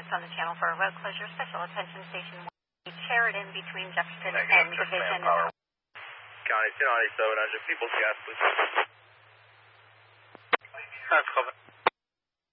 placed on the channel for a road closure. Special attention station 1, Sheridan between Jefferson and Division. County 297, People's Gas, please.